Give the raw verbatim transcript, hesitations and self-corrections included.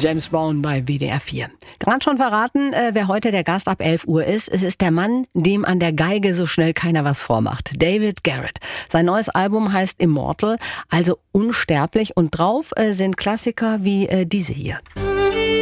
James Brown bei W D R vier. Gerade schon verraten, äh, wer heute der Gast ab elf Uhr ist. Es ist der Mann, dem an der Geige so schnell keiner was vormacht. David Garrett. Sein neues Album heißt Immortal, also unsterblich. Und drauf äh, sind Klassiker wie äh, diese hier.